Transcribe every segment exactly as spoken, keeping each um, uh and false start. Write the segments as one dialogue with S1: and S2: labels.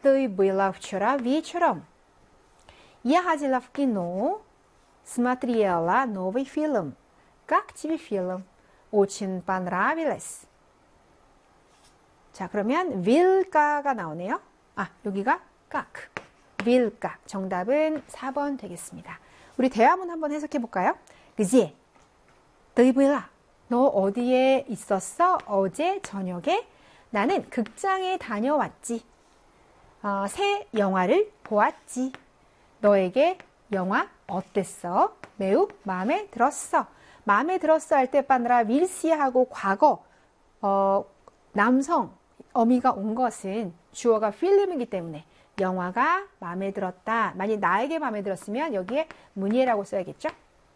S1: Tôi была вчера вечером. Я ходила в кино, смотрела новый фильм. Как тебе фильм? Очень понравилось. 자, 그러면 will가가 나오네요. 아, 여기가 как. will각. 정답은 사 번 되겠습니다. 우리 대화문 한번 해석해 볼까요? 그지? Ты была. 너 어디에 있었어? 어제 저녁에? 나는 극장에 다녀왔지. 어, 새 영화를 보았지. 너에게 영화 어땠어? 매우 마음에 들었어. 마음에 들었어 할 때 빠느라 밀시하고 과거 어, 남성 어미가 온 것은 주어가 필름이기 때문에 영화가 마음에 들었다. 만약 나에게 마음에 들었으면 여기에 문예라고 써야겠죠?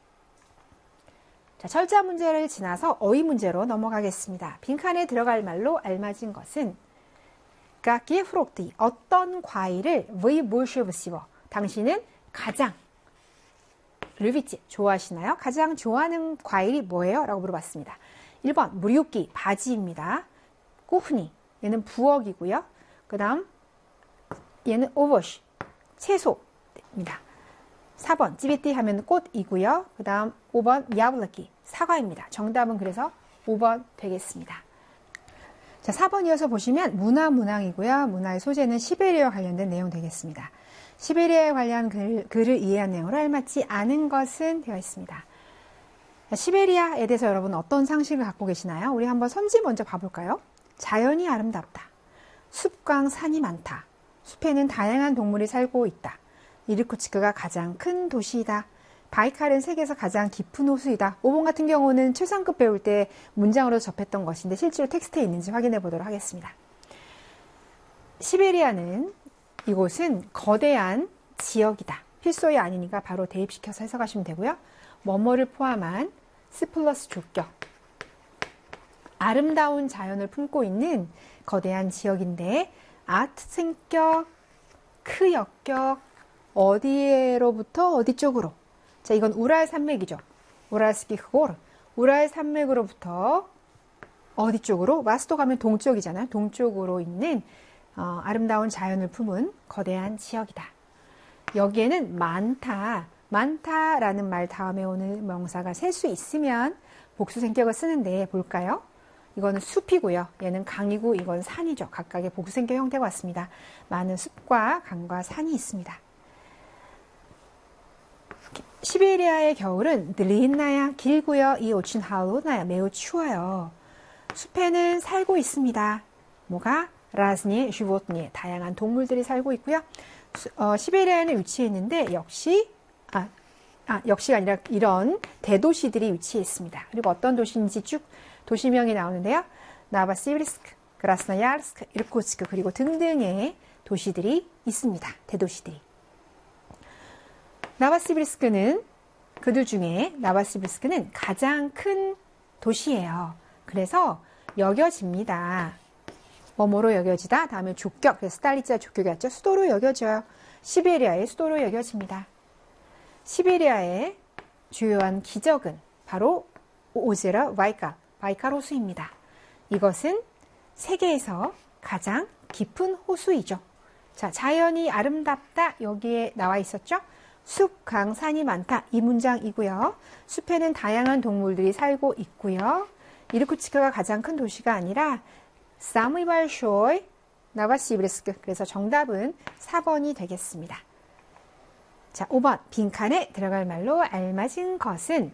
S1: 자, 철자 문제를 지나서 어휘 문제로 넘어가겠습니다. 빈칸에 들어갈 말로 알맞은 것은 какие фрукты, 어떤 과일을 вы больше всего, 당신은 가장 любите, 좋아하시나요? 가장 좋아하는 과일이 뭐예요? 라고 물어봤습니다. 일 번 무료끼, 바지입니다. 꾸흐니, 얘는 부엌이고요. 그 다음 얘는 오버시, 채소입니다. 사 번 찌비띠 하면 꽃이고요. 그 다음 오 번 야블라끼, 사과입니다. 정답은 그래서 오 번 되겠습니다. 자, 사 번 이어서 보시면 문화 문항이고요. 문화의 소재는 시베리아와 관련된 내용 되겠습니다. 시베리아에 관련 글, 글을 이해한 내용으로 알맞지 않은 것은 되어 있습니다. 시베리아에 대해서 여러분 어떤 상식을 갖고 계시나요? 우리 한번 선지 먼저 봐볼까요? 자연이 아름답다. 숲강 산이 많다. 숲에는 다양한 동물이 살고 있다. 이르쿠츠크가 가장 큰 도시이다. 바이칼은 세계에서 가장 깊은 호수이다. 오 번 같은 경우는 최상급 배울 때 문장으로 접했던 것인데 실제로 텍스트에 있는지 확인해 보도록 하겠습니다. 시베리아는 이곳은 거대한 지역이다. 필소이 아니니까 바로 대입시켜서 해석하시면 되고요. 뭐뭐를 포함한 스 플러스 조격. 아름다운 자연을 품고 있는 거대한 지역인데 아트 성격, 크 역격, 어디로부터 어디 쪽으로. 자, 이건 우랄 산맥이죠. 우랄스키 흐고르. 우랄 산맥으로부터 어디 쪽으로? 와스도 가면 동쪽이잖아요. 동쪽으로 있는 어, 아름다운 자연을 품은 거대한 지역이다. 여기에는 많다. 많다라는 말 다음에 오는 명사가 셀 수 있으면 복수생격을 쓰는데 볼까요? 이거는 숲이고요. 얘는 강이고 이건 산이죠. 각각의 복수생격 형태가 왔습니다. 많은 숲과 강과 산이 있습니다. 시베리아의 겨울은 длинная, 길고요. 이 오친 холодная, 매우 추워요. 숲에는 살고 있습니다. 뭐가? разные животные, 다양한 동물들이 살고 있고요. 어, 시베리아에는 위치해 있는데 역시 아, 아, 역시가 아니라 이런 대도시들이 위치해 있습니다. 그리고 어떤 도시인지 쭉 도시명이 나오는데요. 나바시비르스크, 크라스노야르스크, 이르쿠츠크 그리고 등등의 도시들이 있습니다. 대도시들이. 나바시비르스크는 그들 중에 나바시비르스크는 가장 큰 도시예요. 그래서 여겨집니다. 뭐뭐로 여겨지다. 다음에 족격. 그래서 스탈리자 족격이 왔죠. 수도로 여겨져요. 시베리아의 수도로 여겨집니다. 시베리아의 주요한 기적은 바로 오제라 바이칼, 바이칼 호수입니다. 이것은 세계에서 가장 깊은 호수이죠. 자, 자연이 아름답다. 여기에 나와 있었죠. 숲, 강, 산이 많다. 이 문장이고요. 숲에는 다양한 동물들이 살고 있고요. 이르쿠츠크가 가장 큰 도시가 아니라 самый большой новосибирск. 그래서 정답은 사 번이 되겠습니다. 자, 오 번 빈칸에 들어갈 말로 알맞은 것은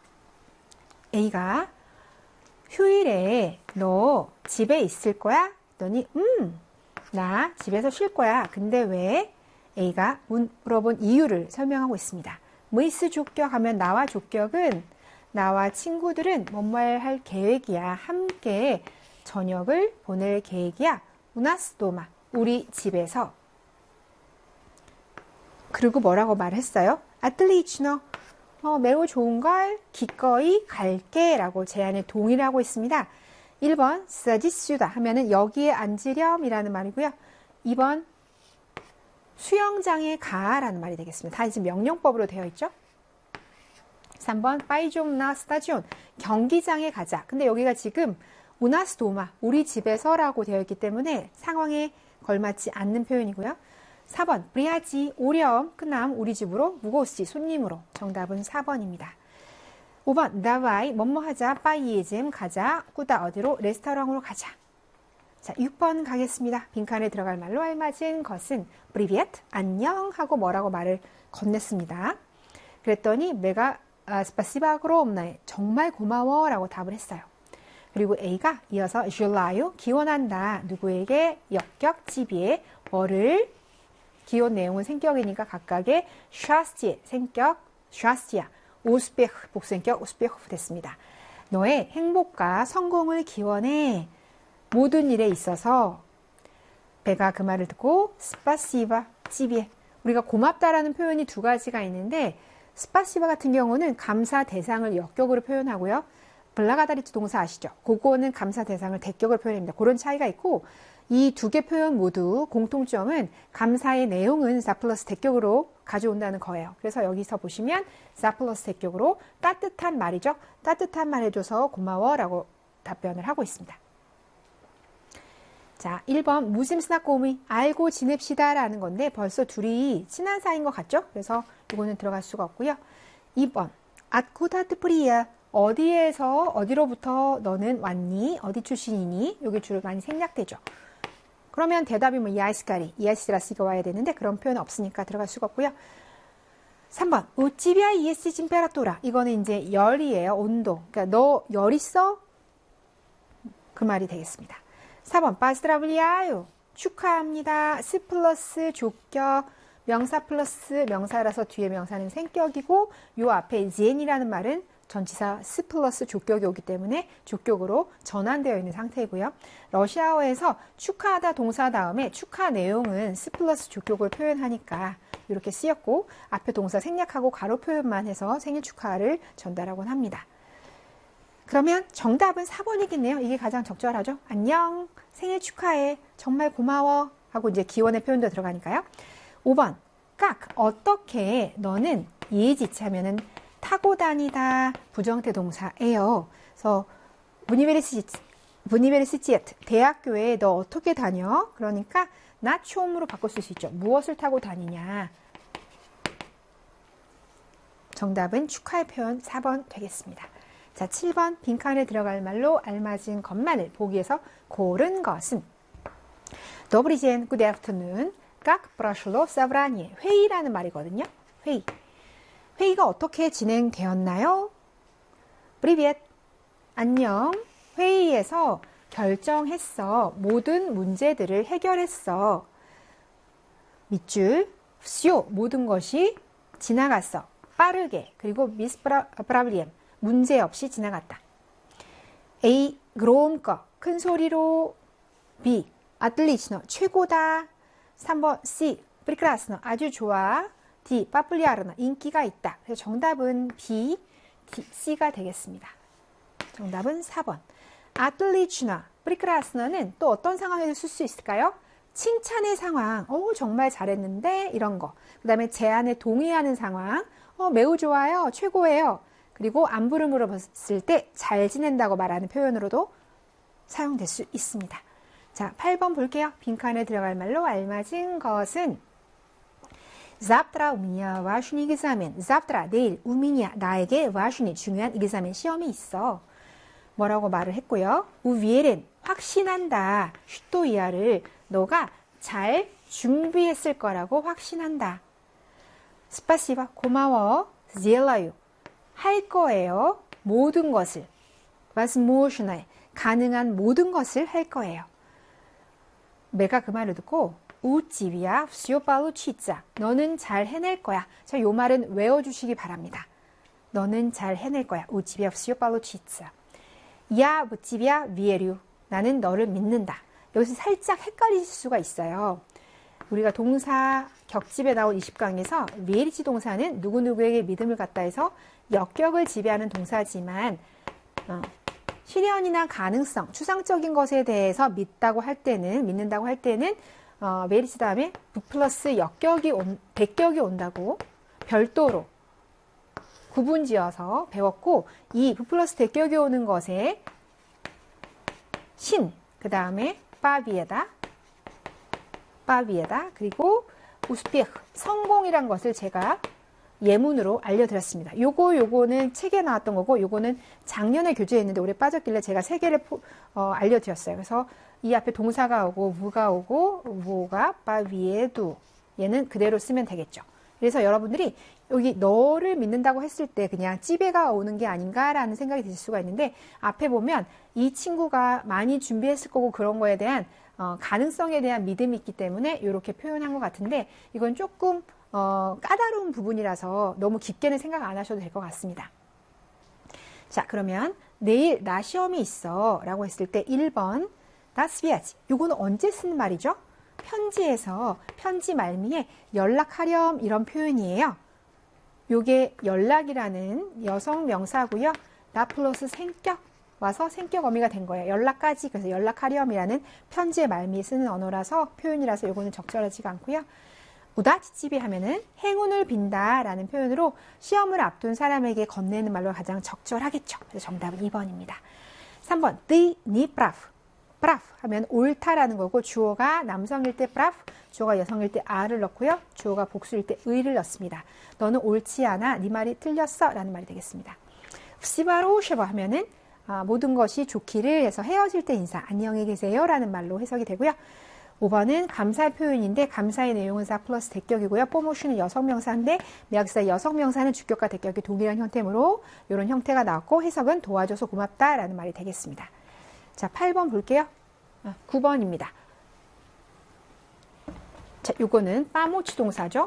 S1: A가 휴일에 너 집에 있을 거야? 그랬더니 음, 나 집에서 쉴 거야. 근데 왜? A가 물어본 이유를 설명하고 있습니다. 무이스 족격하면 나와 족격은 나와 친구들은 뭔말 할 계획이야. 함께 저녁을 보낼 계획이야. 우나스도마, 우리 집에서. 그리고 뭐라고 말했어요? 아틀리치노, 어, 매우 좋은걸 기꺼이 갈게 라고 제안에 동의를 하고 있습니다. 일 번 사지슈다 하면은 여기에 앉으렴 이라는 말이고요. 이 번 수영장에 가라는 말이 되겠습니다. 다 이제 명령법으로 되어 있죠. 삼 번 빠이종나 스타지온, 경기장에 가자. 근데 여기가 지금 우나스도마, 우리 집에서라고 되어 있기 때문에 상황에 걸맞지 않는 표현이고요. 사 번 브리아지 오렴 끝남 우리 집으로 무고시 손님으로. 정답은 사 번입니다. 오 번 나와이 뭐뭐 하자 빠이에즘 가자 꾸다 어디로 레스토랑으로 가자. 자, 육 번 가겠습니다. 빈칸에 들어갈 말로 알맞은 것은 프리비에트 안녕 하고 뭐라고 말을 건넸습니다. 그랬더니 내가 아, 스파시바 그롬나에 정말 고마워 라고 답을 했어요. 그리고 A가 이어서 줄라요 기원한다. 누구에게 역격 지비에 뭐를 기원 내용은 생격이니까 각각의 샤스티의 생격 샤스티야 오스베흐 복수행격 오스베흐 됐습니다. 너의 행복과 성공을 기원해. 모든 일에 있어서 배가 그 말을 듣고 스파시바 지비에 우리가 고맙다라는 표현이 두 가지가 있는데 스파시바 같은 경우는 감사 대상을 역격으로 표현하고요. 블라가다리츠 동사 아시죠? 그거는 감사 대상을 대격으로 표현합니다. 그런 차이가 있고 이 두 개 표현 모두 공통점은 감사의 내용은 사 플러스 대격으로 가져온다는 거예요. 그래서 여기서 보시면 사 플러스 대격으로 따뜻한 말이죠. 따뜻한 말 해줘서 고마워라고 답변을 하고 있습니다. 자, 일 번 무심스나꼬미 알고 지냅시다 라는 건데 벌써 둘이 친한 사이인 것 같죠? 그래서 이거는 들어갈 수가 없고요. 이 번 아쿠다트프리야 어디에서 어디로부터 너는 왔니? 어디 출신이니? 여기 주로 많이 생략되죠. 그러면 대답이 뭐 이아이스까리, 이아이스라시가 와야 되는데 그런 표현 없으니까 들어갈 수가 없고요. 삼 번 우찌비아 이에스 짐페라토라 이거는 이제 열이에요. 온도. 그러니까 너 열 있어? 그 말이 되겠습니다. 사 번 바스트라블리아요 축하합니다. 스 플러스 조격 명사 플러스 명사라서 뒤에 명사는 생격이고 요 앞에 지엔이라는 말은 전치사 스 플러스 조격이 오기 때문에 조격으로 전환되어 있는 상태이고요. 러시아어에서 축하하다 동사 다음에 축하 내용은 스 플러스 조격을 표현하니까 이렇게 쓰였고 앞에 동사 생략하고 가로 표현만 해서 생일 축하를 전달하곤 합니다. 그러면 정답은 사 번이겠네요. 이게 가장 적절하죠. 안녕, 생일 축하해, 정말 고마워 하고 이제 기원의 표현도 들어가니까요. 오 번 깍 어떻게 너는 예지차면은 타고 다니다 부정태 동사예요. 그래서 무니베르시트 무니베르시티에트 대학교에 너 어떻게 다녀? 그러니까 나 처음으로 바꿔 쓸 수 있죠. 무엇을 타고 다니냐? 정답은 축하의 표현 사 번 되겠습니다. 자, 칠 번 빈칸에 들어갈 말로 알맞은 것만을 보기에서 고른 것은 Добрый день, good afternoon. Как прошло собрание? 회의라는 말이거든요. 회의. 회의가 어떻게 진행되었나요? Привет. 안녕. 회의에서 결정했어. 모든 문제들을 해결했어. 밑줄, все, 모든 것이 지나갔어. 빠르게. 그리고 без проблем, 문제 없이 지나갔다. A, громко, 큰 소리로. B, отлично, 최고다. 삼 번 C, прекрасно, 아주 좋아. D, популярно, 인기가 있다. 그래서 정답은 B, D, C가 되겠습니다. 정답은 사 번. отлично, прекрасно는 또 어떤 상황에서 쓸 수 있을까요? 칭찬의 상황, 오, 정말 잘했는데 이런 거. 그 다음에 제안에 동의하는 상황, 어, 매우 좋아요, 최고예요. 그리고 안부를 물어봤을 때 잘 지낸다고 말하는 표현으로도 사용될 수 있습니다. 자, 팔 번 볼게요. 빈칸에 들어갈 말로 알맞은 것은 Завтра у меня важный экзамен. Завтра, 내일, у меня, 나에게 важный, 중요한 экзамен, 시험이 있어. 뭐라고 말을 했고요. 우위에는 확신한다. что 야를 너가 잘 준비했을 거라고 확신한다. 스파시바, 고마워. сделаю, 할 거예요. 모든 것을. возможное, 가능한 모든 것을 할 거예요. 내가 그 말을 듣고 у тебя всё получится. 너는 잘 해낼 거야. 자, 요 말은 외워주시기 바랍니다. 너는 잘 해낼 거야. у тебя всё получится. Я в тебя верю. 나는 너를 믿는다. 여기서 살짝 헷갈리실 수가 있어요. 우리가 동사 격집에 나온 이십 강에서 верить 동사는 누구누구에게 믿음을 갖다 해서 역격을 지배하는 동사지만 어, 실현이나 가능성, 추상적인 것에 대해서 믿다고 할 때는, 믿는다고 할 때는 어, 메리츠 다음에 부 플러스 역격이 온, 대격이 온다고 별도로 구분지어서 배웠고, 이 부 플러스 대격이 오는 것에 신, 그 다음에 바비에다 빠비에다. 그리고 우스피크, 성공이란 것을 제가 예문으로 알려드렸습니다. 요거 요거는 책에 나왔던 거고 요거는 작년에 교재했는데 올해 빠졌길래 제가 세 개를 포, 어, 알려드렸어요. 그래서 이 앞에 동사가 오고 무가 오고 뭐가 빠비에도 얘는 그대로 쓰면 되겠죠. 그래서 여러분들이 여기 너를 믿는다고 했을 때 그냥 찌배가 오는 게 아닌가라는 생각이 드실 수가 있는데 앞에 보면 이 친구가 많이 준비했을 거고 그런 거에 대한 어, 가능성에 대한 믿음이 있기 때문에 이렇게 표현한 것 같은데 이건 조금 어, 까다로운 부분이라서 너무 깊게는 생각 안 하셔도 될 것 같습니다. 자, 그러면 내일 나 시험이 있어 라고 했을 때 일 번 다스비아지. 요거는 언제 쓰는 말이죠? 편지에서 편지 말미에 연락하렴 이런 표현이에요. 요게 연락이라는 여성 명사고요. 나 플러스 생격 와서 생격 어미가 된 거예요. 연락까지. 그래서 연락하렴이라는 편지의 말미에 쓰는 언어라서 표현이라서 요거는 적절하지가 않고요. 우다치집이 하면은 행운을 빈다 라는 표현으로 시험을 앞둔 사람에게 건네는 말로 가장 적절하겠죠. 그래서 정답은 이 번입니다. 삼 번 네, 니 브라프. 브라프 하면 옳다라는 거고 주어가 남성일 때 브라프, 주어가 여성일 때 아를 넣고요. 주어가 복수일 때 의를 넣습니다. 너는 옳지 않아. 네 말이 틀렸어 라는 말이 되겠습니다. 시바로쉐바 하면은 아, 모든 것이 좋기를 해서 헤어질 때 인사 안녕히 계세요 라는 말로 해석이 되고요. 오 번은 감사 표현인데 감사의 내용은 사 플러스 대격이고요. 포모션은 여성명사인데 미약사 여성명사는 주격과 대격이 동일한 형태므로 이런 형태가 나왔고 해석은 도와줘서 고맙다 라는 말이 되겠습니다. 자, 팔 번 볼게요. 아, 구 번입니다. 자, 요거는 빠모치 동사죠.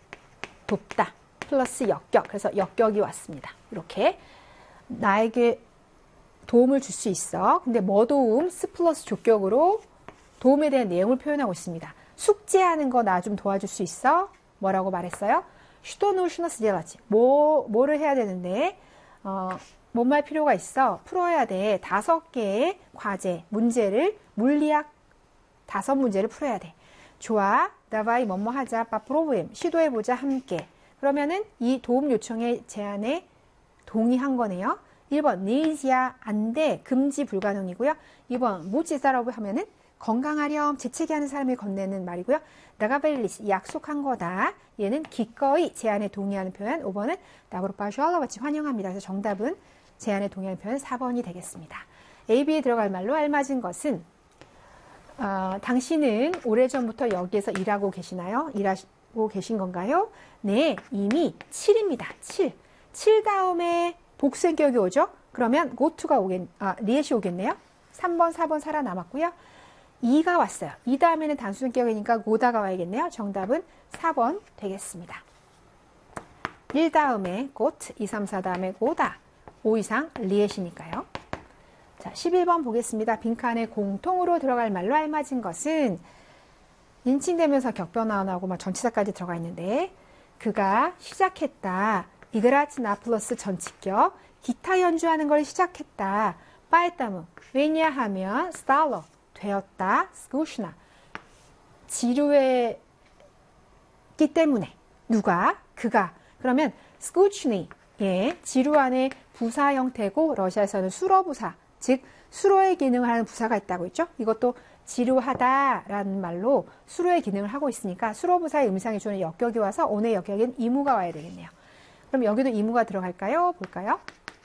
S1: 돕다 플러스 역격. 그래서 역격이 왔습니다. 이렇게 나에게 도움을 줄 수 있어. 근데 뭐 도움? 스 플러스 조격으로 도움에 대한 내용을 표현하고 있습니다. 숙제하는 거 나 좀 도와줄 수 있어? 뭐라고 말했어요? 슈토누 슈너스 데라지. 뭐, 뭐를 해야 되는데, 어, 뭔 말 필요가 있어? 풀어야 돼. 다섯 개의 과제, 문제를, 물리학 다섯 문제를 풀어야 돼. 좋아. 다바이 뭐뭐 하자. 빠프로브엠. 시도해보자. 함께. 그러면은 이 도움 요청의 제안에 동의한 거네요. 일 번, 네이지야. 안 돼. 금지 불가능이고요. 이 번, 모찌사라고 하면은 건강하렴, 재채기 하는 사람이 건네는 말이고요. 나가벨리스, 약속한 거다. 얘는 기꺼이 제안에 동의하는 표현. 오 번은 나브로파슈알라 같이 환영합니다. 그래서 정답은 제안에 동의하는 표현 사 번이 되겠습니다. A, B에 들어갈 말로 알맞은 것은 어, 당신은 오래전부터 여기에서 일하고 계시나요? 일하고 계신 건가요? 네, 이미 칠입니다. 칠. 칠 다음에 복수격이 오죠? 그러면 고투가 오겠, 아, 리엣이 오겠네요. 삼 번, 사 번 살아남았고요. 이가 왔어요. 이 다음에는 단수격이니까 고다가 와야겠네요. 정답은 사 번 되겠습니다. 일 다음에 고트, 이, 삼, 사 다음에 고다. 오 이상 리엣이니까요. 자, 십일 번 보겠습니다. 빈칸에 공통으로 들어갈 말로 알맞은 것은 인칭되면서 격변화 나오고 막 전치사까지 들어가 있는데 그가 시작했다. 이그라치 나 플러스 전치격. 기타 연주하는 걸 시작했다. 빠에따무. 왜냐하면 스탈러. 되었다. 스쿠시나. 지루했기 때문에. 누가? 그가. 그러면 스쿠치니. 예, 지루한의 부사 형태고 러시아에서는 수로부사. 즉 수로의 기능을 하는 부사가 있다고 했죠. 이것도 지루하다라는 말로 수로의 기능을 하고 있으니까 수로부사의 음상이 주는 역격이 와서 오늘 역격엔 이무가 와야 되겠네요. 그럼 여기도 이무가 들어갈까요? 볼까요?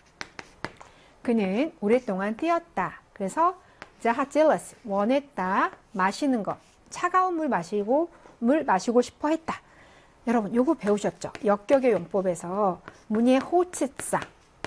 S1: 그는 오랫동안 뛰었다. 그래서 자하젤러스 원했다. 마시는 것. 차가운 물 마시고 물 마시고 싶어 했다. 여러분 요거 배우셨죠? 역격의 용법에서 문예 호츠사.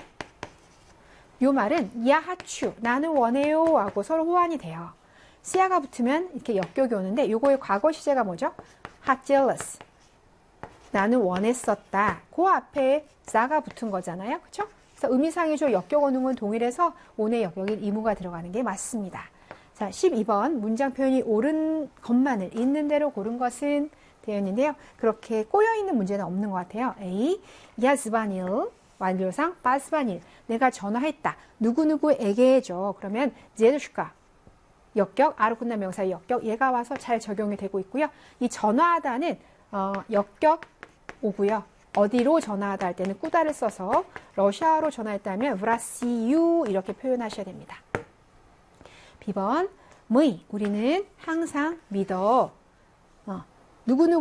S1: 요 말은 야하추 나는 원해요 하고 서로 호환이 돼요. 시야가 붙으면 이렇게 역격이 오는데 요거의 과거 시제가 뭐죠? 하젤러스. 나는 원했었다. 그 앞에 자가 붙은 거잖아요. 그렇죠? 그래서 의미상의조 역격 원음은 동일해서 오늘 역격인 이무가 들어가는 게 맞습니다. 자, 십이 번 문장 표현이 옳은 것만을 있는 대로 고른 것은 되어 있는데요. 그렇게 꼬여있는 문제는 없는 것 같아요. A. 야즈바닐 완료상 빠스바닐. 내가 전화했다. 누구누구에게죠. 그러면 제르슈카. 역격, 아르콘나 명사의 역격. 얘가 와서 잘 적용이 되고 있고요. 이 전화하다는 어, 역격 오고요. 어디로 전화하다 할 때는 꾸다를 써서 러시아로 전화했다면 브라시유 이렇게 표현하셔야 됩니다. 비 번. 의. 우리는 항상 믿어. 누구누구